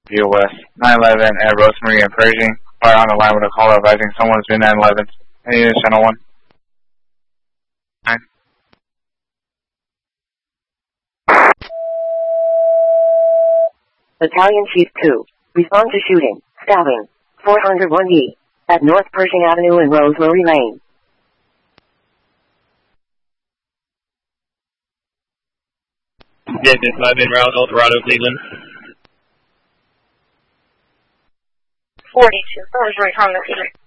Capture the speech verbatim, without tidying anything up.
Via West. nine eleven at Rosemary and Pershing. Fire on the line with a call advising someone's been nine eleven. Any unit channel one. nine. Battalion Chief two. Respond to shooting, stabbing, four oh one D, at North Pershing Avenue and Rosemary Lane. Distance five in route, Eldorado, Cleveland. forty-two, Rosemary, Thomas Street.